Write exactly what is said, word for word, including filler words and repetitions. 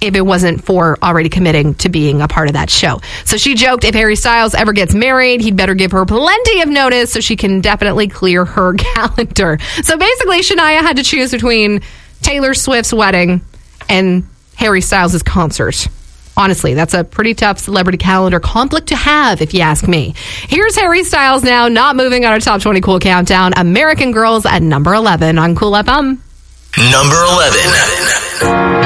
if it wasn't for already committing to being a part of that show. So she joked if Harry Styles ever gets married, he'd better give her plenty of notice so she can definitely clear her calendar. So basically, Shania had to choose between Taylor Swift's wedding and Harry Styles' concert. Honestly, that's a pretty tough celebrity calendar conflict to have, if you ask me. Here's Harry Styles now, not moving on our Top twenty Cool Countdown. American Girls at number eleven on Cool F M. Number eleven.